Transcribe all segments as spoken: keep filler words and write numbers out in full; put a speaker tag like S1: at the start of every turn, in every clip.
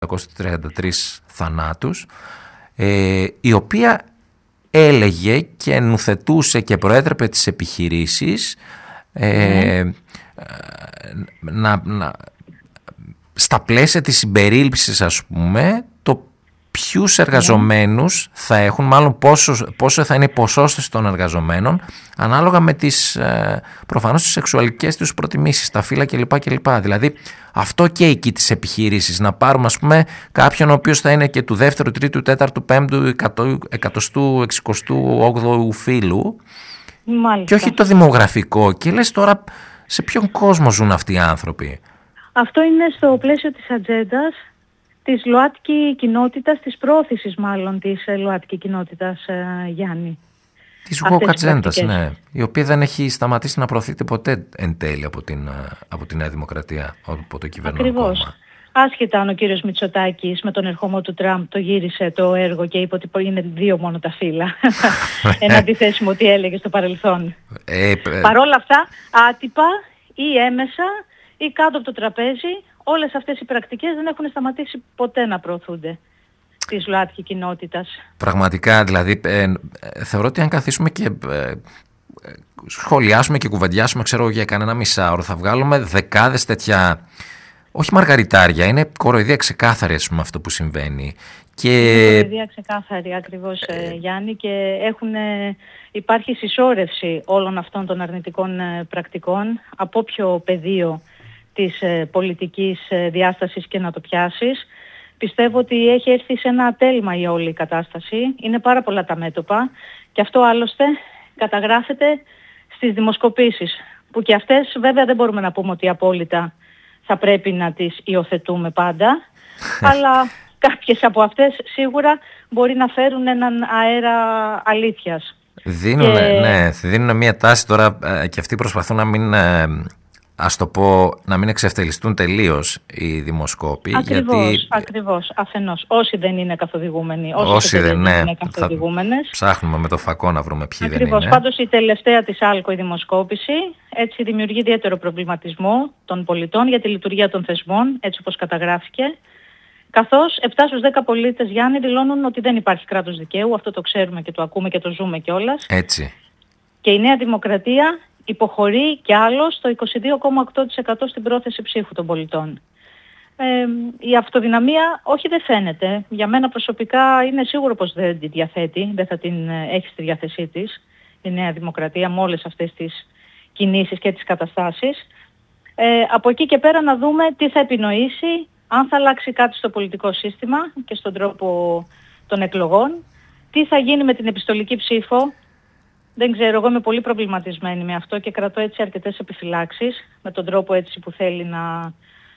S1: εξακόσιους τριάντα τρεις θανάτους, ε, η οποία έλεγε και νουθετούσε και προέτρεπε τις επιχειρήσεις ε, mm. να, να, στα πλαίσια της συμπερίληψης, ας πούμε, το ποιους εργαζομένους mm. θα έχουν, μάλλον πόσο, πόσο θα είναι η ποσόστοση των εργαζομένων ανάλογα με τις ε, προφανώς τις σεξουαλικές τους προτιμήσεις, τα φύλλα κλπ. κλπ. Δηλαδή αυτό και εκεί τις επιχειρήσεις, να πάρουμε, ας πούμε, κάποιον ο οποίος θα είναι και του δεύτερου, τρίτου, τέταρτου, πέμπτου, εκατοστού, εξηκοστού όγδοου φύλου. Μάλιστα. Και όχι το δημογραφικό. Και λες τώρα, σε ποιον κόσμο ζουν αυτοί οι άνθρωποι?
S2: Αυτό είναι στο πλαίσιο της ατζέντας της ΛΟΑΤΚΙ κοινότητας, της πρόθεσης μάλλον της ΛΟΑΤΚΙ κοινότητας, ε, Γιάννη.
S1: Της woke ατζέντας, ναι, η οποία δεν έχει σταματήσει να προωθείται ποτέ εν τέλει από την, από τη Νέα Δημοκρατία, από το κυβερνόν κόμμα.
S2: Ακριβώς. Άσχετα αν ο κύριος Μητσοτάκης με τον ερχομό του Τραμπ το γύρισε το έργο και είπε ότι είναι δύο μόνο τα φύλλα, εν αντιθέσει με ό,τι έλεγε στο παρελθόν. Ε, ε, Παρ' όλα αυτά, άτυπα ή έμεσα ή κάτω από το τραπέζι, όλες αυτές οι πρακτικές δεν έχουν σταματήσει ποτέ να προωθούνται της ΛΟΑΤΚΙ κοινότητας.
S1: Πραγματικά, δηλαδή, ε, ε, θεωρώ ότι αν καθίσουμε και ε, σχολιάσουμε και κουβεντιάσουμε, ξέρω, για κανένα μισάωρο, θα βγάλουμε δεκάδες τέτοια, όχι μαργαριτάρια, είναι κοροϊδία ξεκάθαρη, ας πούμε, αυτό που συμβαίνει.
S2: Και... Είναι κοροϊδία ξεκάθαρη, ακριβώς, ε, Γιάννη, και έχουν, ε, υπάρχει συσσόρευση όλων αυτών των αρνητικών ε, πρακτικών από όποιο πεδίο της ε, πολιτικής ε, διάστασης και να το πιάσεις. Πιστεύω ότι έχει έρθει σε ένα τέλμα η όλη κατάσταση. Είναι πάρα πολλά τα μέτωπα και αυτό άλλωστε καταγράφεται στις δημοσκοπήσεις, που και αυτές βέβαια δεν μπορούμε να πούμε ότι απόλυτα θα πρέπει να τις υιοθετούμε πάντα, αλλά κάποιες από αυτές σίγουρα μπορεί να φέρουν έναν αέρα αλήθειας.
S1: Δίνουν, και... ναι, δίνουν μια τάση τώρα και αυτοί προσπαθούν να μην... ας το πω, να μην εξευτελιστούν τελείως οι δημοσκόποι.
S2: Ακριβώς,
S1: γιατί...
S2: ακριβώς, αφενός. Όσοι δεν είναι καθοδηγούμενοι, όσοι,
S1: όσοι δεν
S2: ναι,
S1: είναι
S2: καθοδηγούμενες.
S1: Ψάχνουμε με το φακό να βρούμε ποιοι
S2: ακριβώς,
S1: δεν είναι.
S2: Πάντως η τελευταία της ΑΛΚΟ η δημοσκόπηση έτσι δημιουργεί ιδιαίτερο προβληματισμό των πολιτών για τη λειτουργία των θεσμών, έτσι όπως καταγράφηκε. Καθώς επτά στους δέκα πολίτες, Γιάννη, δηλώνουν ότι δεν υπάρχει κράτος δικαίου. Αυτό το ξέρουμε και το ακούμε και το ζούμε κιόλας.
S1: Έτσι.
S2: Και η Νέα Δημοκρατία υποχωρεί κι άλλο στο είκοσι δύο κόμμα οκτώ τοις εκατό στην πρόθεση ψήφου των πολιτών. Ε, η αυτοδυναμία όχι δεν φαίνεται. Για μένα προσωπικά είναι σίγουρο πως δεν τη διαθέτει, δεν θα την έχει στη διάθεσή της η Νέα Δημοκρατία με όλες αυτές τις κινήσεις και τις καταστάσεις. Ε, από εκεί και πέρα να δούμε τι θα επινοήσει, αν θα αλλάξει κάτι στο πολιτικό σύστημα και στον τρόπο των εκλογών, τι θα γίνει με την επιστολική ψήφο. Δεν ξέρω, εγώ είμαι πολύ προβληματισμένη με αυτό και κρατώ έτσι αρκετές επιφυλάξεις με τον τρόπο έτσι που θέλει να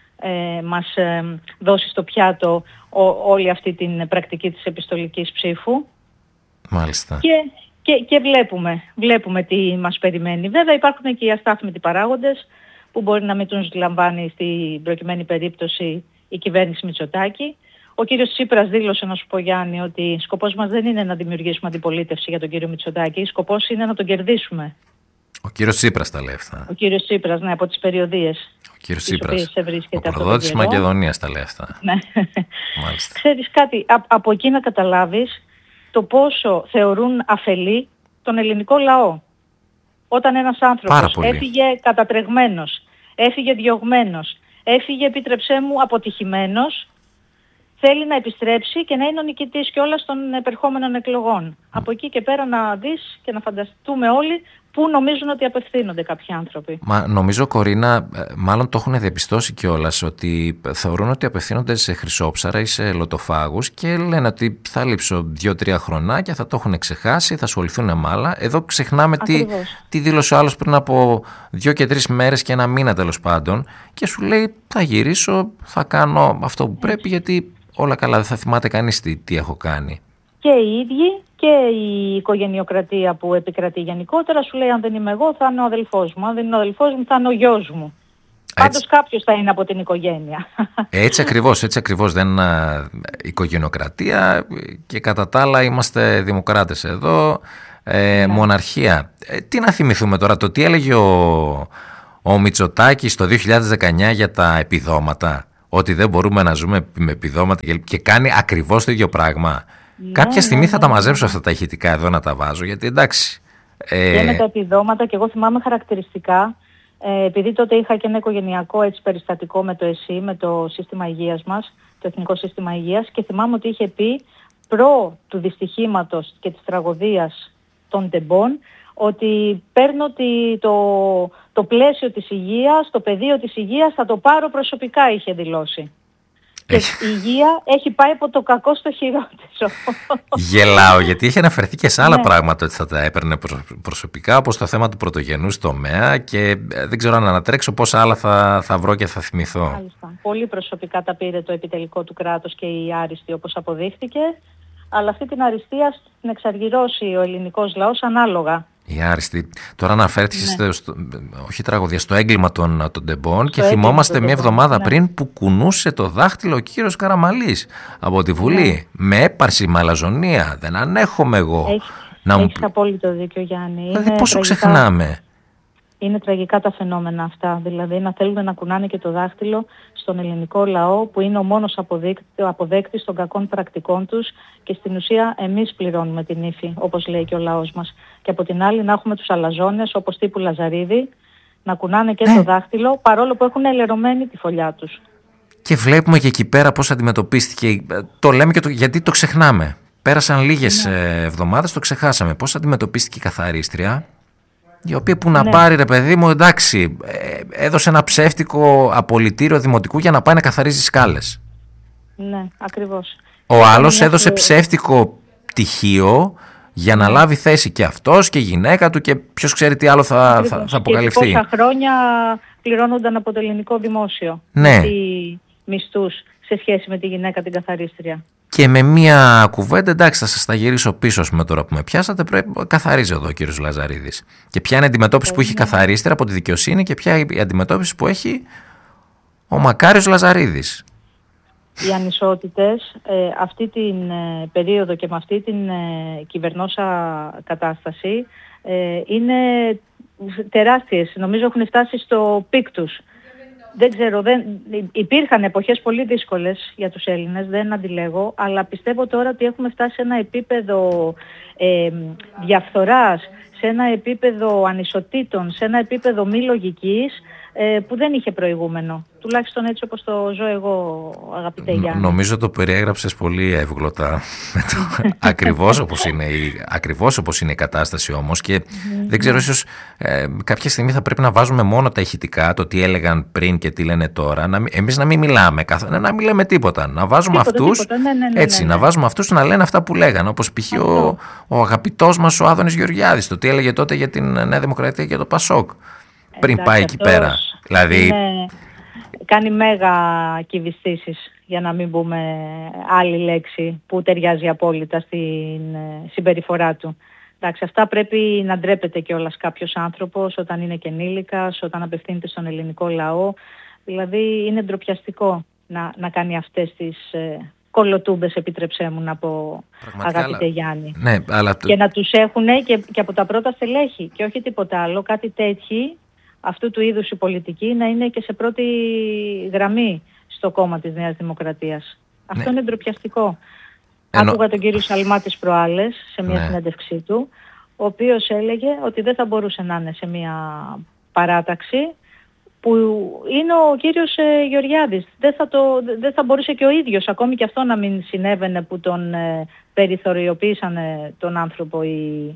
S2: ε, μας ε, δώσει στο πιάτο ο, όλη αυτή την πρακτική της επιστολικής ψήφου.
S1: Μάλιστα.
S2: Και, και, και βλέπουμε, βλέπουμε τι μας περιμένει. Βέβαια υπάρχουν και οι αστάθμητοι παράγοντες που μπορεί να μην τους λαμβάνει στην προκειμένη περίπτωση η κυβέρνηση Μητσοτάκη. Ο κύριος Τσίπρας δήλωσε, να σου πω, Γιάννη, ότι σκοπός μας δεν είναι να δημιουργήσουμε αντιπολίτευση για τον κύριο Μητσοτάκη, σκοπός είναι να τον κερδίσουμε.
S1: Ο κύριος Τσίπρας τα λέει αυτά.
S2: Ο κύριος Τσίπρας, ναι, από τις περιοδίες.
S1: Ο κύριος Τσίπρας, ο προδότης της Μακεδονίας τα λέει αυτά.
S2: Ναι.
S1: Μάλιστα.
S2: Ξέρεις κάτι, α, από εκεί να καταλάβεις το πόσο θεωρούν αφελή τον ελληνικό λαό. Όταν ένας άνθρωπος έφυγε κατατρεγμένος, έφυγε διωγμένος, έφυγε, επιτρεψέ μου, αποτυχημένος, θέλει να επιστρέψει και να είναι ο νικητής κιόλας των επερχόμενων εκλογών. Mm. Από εκεί και πέρα να δεις και να φανταστούμε όλοι πού νομίζουν ότι απευθύνονται κάποιοι άνθρωποι.
S1: Μα νομίζω, Κορίνα, μάλλον το έχουν διαπιστώσει κιόλας, ότι θεωρούν ότι απευθύνονται σε χρυσόψαρα ή σε λοτοφάγους και λένε ότι θα λείψω δύο-τρία χρονάκια, θα το έχουν ξεχάσει, θα ασχοληθούν με άλλα. Εδώ ξεχνάμε τι, τι δήλωσε ο άλλος πριν από δύο και τρεις μέρες και ένα μήνα τέλος πάντων και σου λέει θα γυρίσω, θα κάνω αυτό που πρέπει γιατί όλα καλά, δεν θα θυμάται κανείς τι, τι έχω κάνει.
S2: Και οι ίδιοι και η οικογενειοκρατία που επικρατεί γενικότερα σου λέει αν δεν είμαι εγώ θα είναι ο αδελφός μου, αν δεν είναι ο αδελφός μου θα είναι ο γιος μου. Πάντως κάποιος θα είναι από την οικογένεια. Έτσι
S1: ακριβώς, έτσι ακριβώς δεν είναι οικογενειοκρατία και κατά τα άλλα είμαστε δημοκράτες εδώ, ε, ναι. Μοναρχία. Ε, τι να θυμηθούμε τώρα, το τι έλεγε ο, ο Μητσοτάκης το δύο χιλιάδες δεκαεννιά για τα επιδόματα. ότι δεν μπορούμε να ζούμε με επιδόματα και κάνει ακριβώς το ίδιο πράγμα.
S2: Ναι,
S1: Κάποια στιγμή
S2: ναι,
S1: θα
S2: ναι,
S1: τα
S2: ναι.
S1: μαζέψω αυτά τα ηχητικά εδώ να τα βάζω, γιατί εντάξει. Ε...
S2: Και με τα επιδόματα, και εγώ θυμάμαι χαρακτηριστικά, ε, επειδή τότε είχα και ένα οικογενειακό έτσι, περιστατικό με το ΕΣΥ, με το σύστημα υγείας μας, το Εθνικό Σύστημα Υγείας, και θυμάμαι ότι είχε πει προ του δυστυχήματος και της τραγωδίας των τεμπών, ότι παίρνω τη, το, το πλαίσιο της υγείας, το πεδίο της υγείας, θα το πάρω προσωπικά, είχε δηλώσει. Και η υγεία έχει πάει από το κακό στο χειρότερο.
S1: Γελάω, γιατί είχε αναφερθεί και σε άλλα
S2: ναι.
S1: πράγματα ότι θα τα έπαιρνε προσωπικά, όπως το θέμα του πρωτογενούς τομέα, και δεν ξέρω αν ανατρέξω πόσα άλλα θα, θα βρω και θα θυμηθώ.
S2: Μάλιστα. Πολύ προσωπικά τα πήρε το επιτελικό του κράτους και η άριστη, όπως αποδείχθηκε. Αλλά αυτή την αριστεία την εξαργυρώσει ο ελληνικός λαός ανάλογα.
S1: Η άριστη. Τώρα αναφέρθηκες, ναι. στο, όχι τραγωδία, στο έγκλημα των, των τεμπών, και θυμόμαστε μια εβδομάδα ναι. πριν που κουνούσε το δάχτυλο ο κύριος Καραμαλής από τη Βουλή. Ναι. Με έπαρση, με αλαζονία. Δεν ανέχομαι εγώ.
S2: Έχει,
S1: να
S2: έχεις
S1: μου...
S2: απόλυτο δίκιο, Γιάννη.
S1: Δηλαδή πόσο τραγικά... ξεχνάμε.
S2: Είναι τραγικά τα φαινόμενα αυτά. Δηλαδή να θέλουν να κουνάνε και το δάχτυλο στον ελληνικό λαό, που είναι ο μόνος αποδέκτης των κακών πρακτικών τους, και στην ουσία εμείς πληρώνουμε την ύφη, όπως λέει και ο λαός μας. Και από την άλλη να έχουμε τους αλαζόνες, όπως τύπου Λαζαρίδη, να κουνάνε και ε. το δάχτυλο, παρόλο που έχουν ελαιρωμένη τη φωλιά τους. Και βλέπουμε και εκεί πέρα πώς αντιμετωπίστηκε. Το λέμε και το, γιατί το ξεχνάμε. Πέρασαν λίγες ναι. εβδομάδες, το ξεχάσαμε. Πώς αντιμετωπίστηκε η καθαρίστρια, η οποία που να ναι. πάρει, ρε παιδί μου, εντάξει, έδωσε ένα ψεύτικο απολυτήριο δημοτικού για να πάει να καθαρίζει σκάλες. Ναι, ακριβώς.
S1: Ο άλλος έδωσε και... ψεύτικο πτυχίο για να ναι. λάβει θέση και αυτός και η γυναίκα του, και ποιος ξέρει τι άλλο θα, θα, θα αποκαλυφθεί.
S2: Και πόσα χρόνια πληρώνονταν από το ελληνικό δημόσιο
S1: ναι.
S2: οι μισθούς σε σχέση με τη γυναίκα την καθαρίστρια.
S1: Και με μία κουβέντα, εντάξει, θα σας τα γυρίσω πίσω με τώρα που με πιάσατε, πρέπει, καθαρίζει εδώ ο κύριος Λαζαρίδης. Και ποια είναι η αντιμετώπιση που έχει η καθαρίστρια από τη δικαιοσύνη και ποια είναι η αντιμετώπιση που έχει ο μακάριος Λαζαρίδης.
S2: Οι ανισότητες ε, αυτή την ε, περίοδο και με αυτή την ε, κυβερνόσα κατάσταση ε, είναι τεράστιες. Νομίζω έχουν φτάσει στο πικ τους. Δεν ξέρω, δεν, υπήρχαν εποχές πολύ δύσκολες για τους Έλληνες, δεν αντιλέγω, αλλά πιστεύω τώρα ότι έχουμε φτάσει σε ένα επίπεδο ε, διαφθοράς, σε ένα επίπεδο ανισοτήτων, σε ένα επίπεδο μη λογικής, ε, που δεν είχε προηγούμενο. Τουλάχιστον έτσι όπως το ζω εγώ, αγαπητέ Γιάννη.
S1: Νομίζω το περιέγραψες πολύ εύγλωτα. ακριβώς, όπως είναι η, ακριβώς όπως είναι η κατάσταση όμως, και mm-hmm. δεν ξέρω, ίσως ε, κάποια στιγμή θα πρέπει να βάζουμε μόνο τα ηχητικά, το τι έλεγαν πριν και τι λένε τώρα, να, εμείς να μην μιλάμε, καθ, να μην λέμε τίποτα, να βάζουμε τίποτα, αυτούς, τίποτα. Ναι, ναι, ναι, έτσι, ναι, ναι. να βάζουμε αυτούς να λένε αυτά που λέγανε, όπως π.χ. ο, ο αγαπητός μας ο Άδωνης Γεωργιάδης, το τι έλεγε τότε για την Νέα Δημοκρατία και το Πασόκ. Πριν εντάξει, πάει εκεί πέρα. Δηλαδή...
S2: Είναι... Κάνει μέγα κυβιστήσεις, για να μην πούμε άλλη λέξη που ταιριάζει απόλυτα στην συμπεριφορά του. Εντάξει, αυτά πρέπει να ντρέπεται κιόλας κάποιος άνθρωπος όταν είναι και ενήλικας, όταν απευθύνεται στον ελληνικό λαό. Δηλαδή είναι ντροπιαστικό να, να κάνει αυτές τις ε, κολοτούμπες, επιτρέψέ μου να πω, πραγματικά, αγαπητέ Γιάννη.
S1: Ναι, αλλά...
S2: Και να τους έχουν και, και από τα πρώτα στελέχη και όχι τίποτα άλλο, κάτι τέτοιοι, αυτού του είδους η πολιτική να είναι και σε πρώτη γραμμή στο κόμμα της Νέας Δημοκρατίας. Αυτό ναι. είναι ντροπιαστικό. Ενω... Άκουγα τον κύριο Σαλμά τις προάλλες σε μια ναι. συνέντευξή του, ο οποίος έλεγε ότι δεν θα μπορούσε να είναι σε μια παράταξη που είναι ο κύριος ε, Γεωργιάδης. Δεν θα, το, δεν θα μπορούσε και ο ίδιος, ακόμη και αυτό να μην συνέβαινε, που τον ε, περιθωριοποίησαν ε, τον άνθρωπο η,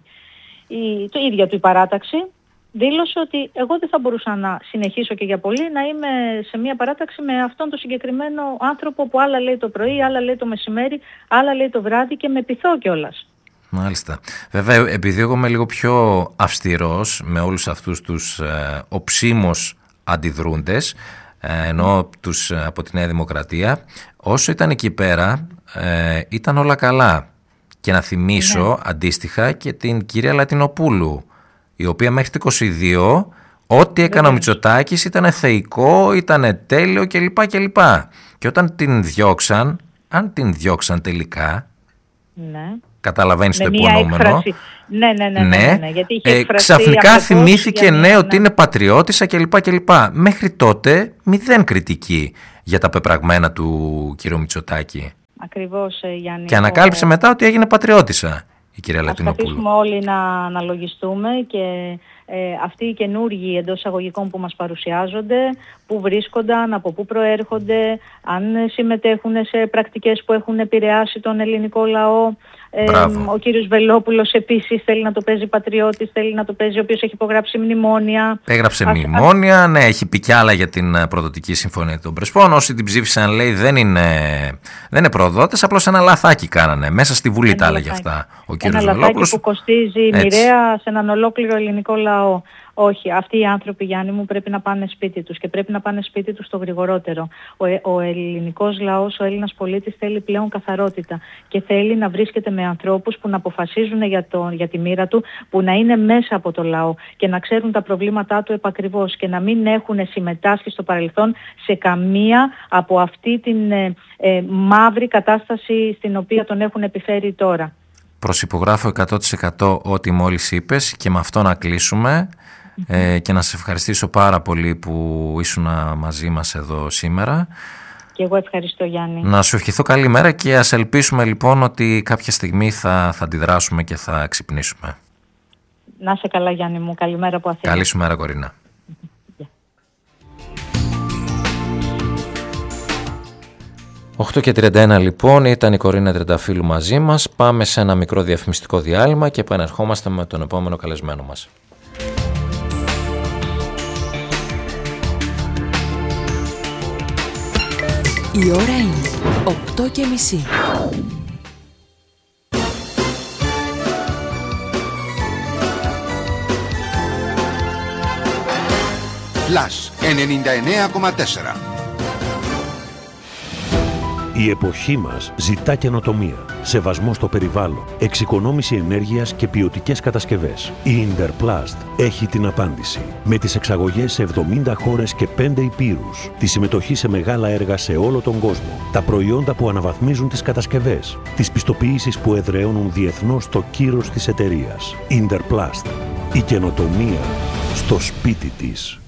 S2: η, το ίδια του η παράταξη. Δήλωσε ότι εγώ δεν θα μπορούσα να συνεχίσω και για πολύ να είμαι σε μια παράταξη με αυτόν τον συγκεκριμένο άνθρωπο που άλλα λέει το πρωί, άλλα λέει το μεσημέρι, άλλα λέει το βράδυ, και με πειθώ κιόλας.
S1: Μάλιστα. Βέβαια, επειδή εγώ είμαι λίγο πιο αυστηρός με όλους αυτούς τους ε, οψίμως αντιδρούντες, ε, ενώ τους ε, από τη Νέα Δημοκρατία, όσο ήταν εκεί πέρα ε, ήταν όλα καλά. Και να θυμίσω ναι. αντίστοιχα και την κυρία Λατινοπούλου, η οποία μέχρι το είκοσι δύο ό,τι έκανε ο Μητσοτάκης ήταν θεϊκό, ήταν τέλειο κλπ. κλπ. Και όταν την διώξαν, αν την διώξαν τελικά, ναι. καταλαβαίνεις με το υπονοούμενο,
S2: ναι, ναι, ναι, ναι, ναι, ναι, γιατί είχε
S1: ε, ξαφνικά θυμήθηκε ναι, ναι, ότι είναι πατριώτισσα κλπ. κλπ. Μέχρι τότε μηδέν κριτική. για τα πεπραγμένα του κ. Μητσοτάκη.
S2: Ακριβώς, Γιάννη.
S1: Και ανακάλυψε ο... μετά ότι έγινε πατριώτισσα η κυρία Λατινοπούλου.
S2: Ας καθίσουμε όλοι να αναλογιστούμε και ε, αυτοί οι καινούργοι εντός εισαγωγικών που μας παρουσιάζονται, πού βρίσκονταν, από πού προέρχονται, αν συμμετέχουν σε πρακτικές που έχουν επηρεάσει τον ελληνικό λαό. Ε, ο κύριος Βελόπουλος επίσης θέλει να το παίζει πατριώτης, θέλει να το παίζει ο οποίος έχει υπογράψει μνημόνια.
S1: Έγραψε
S2: Α,
S1: μνημόνια, ναι, έχει πει κι άλλα για την προδοτική συμφωνία των Πρεσπών. Όσοι την ψήφισαν, λέει, δεν είναι, δεν είναι προδότες, απλώς ένα λαθάκι κάνανε. Μέσα στη Βουλή τα έλεγε αυτά ο κύριος
S2: ένα
S1: Βελόπουλος.
S2: Ένα λαθάκι που κοστίζει μοιραία σε έναν ολόκληρο ελληνικό λαό. Όχι, αυτοί οι άνθρωποι, Γιάννη μου, πρέπει να πάνε σπίτι τους και πρέπει να πάνε σπίτι τους το γρηγορότερο. Ο, ο ελληνικός λαός, ο Έλληνας πολίτης θέλει πλέον καθαρότητα και θέλει να βρίσκεται με ανθρώπους που να αποφασίζουν για, το, για τη μοίρα του, που να είναι μέσα από το λαό και να ξέρουν τα προβλήματά του επακριβώς και να μην έχουν συμμετάσχει στο παρελθόν σε καμία από αυτή την ε, ε, μαύρη κατάσταση στην οποία τον έχουν επιφέρει τώρα.
S1: Προσυπογράφω εκατό τοις εκατό ό,τι μόλις είπες και με αυτό να κλείσουμε. Ε, και να σε ευχαριστήσω πάρα πολύ που ήσουν μαζί μας εδώ σήμερα.
S2: Και εγώ ευχαριστώ, Γιάννη.
S1: Να σου ευχηθώ καλή μέρα και ας ελπίσουμε λοιπόν ότι κάποια στιγμή θα, θα αντιδράσουμε και θα ξυπνήσουμε.
S2: Να είσαι καλά, Γιάννη μου. Καλημέρα από Αθήνα.
S1: Καλή σου μέρα, Κορίνα.
S2: Yeah.
S1: οκτώ και τριάντα ένα λοιπόν, ήταν η Κορίνα Τρενταφύλου μαζί μας. Πάμε σε ένα μικρό διαφημιστικό διάλειμμα και επανερχόμαστε με τον επόμενο καλεσμένο μας.
S3: Η ώρα είναι οκτώ και μισή.
S4: Flash ενενήντα εννέα κόμμα τέσσερα.
S5: Η εποχή μας ζητά καινοτομία, σεβασμό στο περιβάλλον, εξοικονόμηση ενέργειας και ποιοτικές κατασκευές. Η Interplast έχει την απάντηση. Με τις εξαγωγές σε εβδομήντα χώρες και πέντε υπήρους, τη συμμετοχή σε μεγάλα έργα σε όλο τον κόσμο, τα προϊόντα που αναβαθμίζουν τις κατασκευές, τις πιστοποιήσεις που εδραιώνουν διεθνώς το κύρος της εταιρείας. Interplast. Η καινοτομία στο σπίτι της.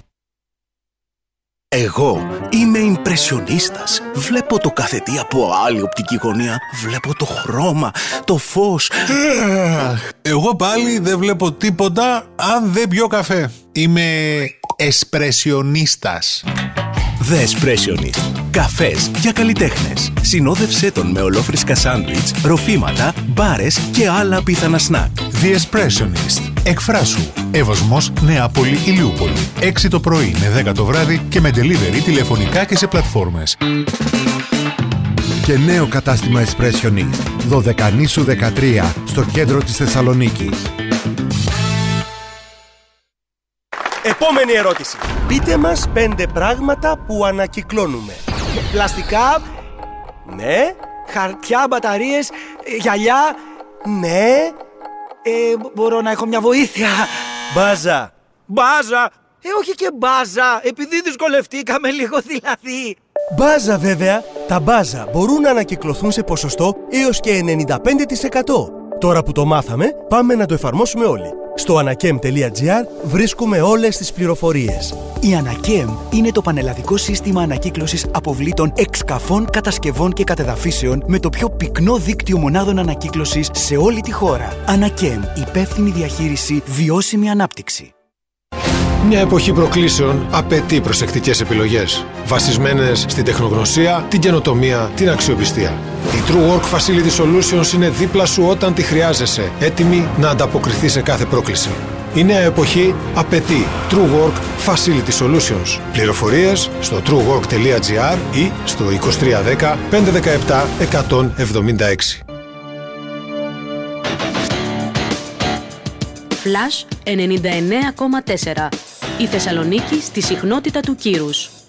S6: Εγώ είμαι ιμπρεσιονίστας. Βλέπω το κάθε τι από άλλη οπτική γωνία. Βλέπω το χρώμα, το φως.
S7: Εγώ πάλι δεν βλέπω τίποτα αν δεν πιω καφέ. Είμαι εσπρεσιονίστας.
S6: The Espressionist. Καφές για καλλιτέχνες. Συνόδευσέ τον με ολόφρυσκα σάντουιτς, ροφήματα, μπάρες και άλλα απίθανα σνακ.
S7: The Espressionist. Εκφράσου. Εύωσμος, Νεάπολη, Ηλιούπολη. έξι το πρωί με δέκα το βράδυ και με delivery τηλεφωνικά και σε πλατφόρμες.
S8: Και νέο κατάστημα Espressionist. Δωδεκανήσου δεκατρία στο κέντρο της Θεσσαλονίκης.
S9: Επόμενη ερώτηση. Πείτε μας πέντε πράγματα που ανακυκλώνουμε. Πλαστικά, ναι. Χαρτιά, μπαταρίες, γυαλιά, ναι. Ε, μπορώ να έχω μια βοήθεια. Μπάζα. Μπάζα. Ε, όχι και μπάζα, επειδή δυσκολευτήκαμε λίγο δηλαδή. Μπάζα βέβαια. Τα μπάζα μπορούν να ανακυκλωθούν σε ποσοστό έως και ενενήντα πέντε τοις εκατό. Τώρα που το μάθαμε, πάμε να το εφαρμόσουμε όλοι. Στο ανακέμ τελεία τζι άρ βρίσκουμε όλες τις πληροφορίες.
S10: Η Ανακέμ είναι το πανελλαδικό σύστημα ανακύκλωσης αποβλήτων εξκαφών, κατασκευών και κατεδαφίσεων με το πιο πυκνό δίκτυο μονάδων ανακύκλωσης σε όλη τη χώρα. Ανακέμ, υπεύθυνη διαχείριση, βιώσιμη ανάπτυξη.
S11: Μια εποχή προκλήσεων απαιτεί προσεκτικές επιλογές, βασισμένες στην τεχνογνωσία, την καινοτομία, την αξιοπιστία. Η True Work Facility Solutions είναι δίπλα σου όταν τη χρειάζεσαι, έτοιμη να ανταποκριθεί σε κάθε πρόκληση. Η νέα εποχή απαιτεί True Work Facility Solutions. Πληροφορίες στο true work τελεία τζι άρ ή στο είκοσι τρία δέκα πεντακόσια δεκαεπτά εκατόν εβδομήντα έξι.
S12: Flash ενενήντα εννέα κόμμα τέσσερα. Η Θεσσαλονίκη στη συχνότητα του κύρους.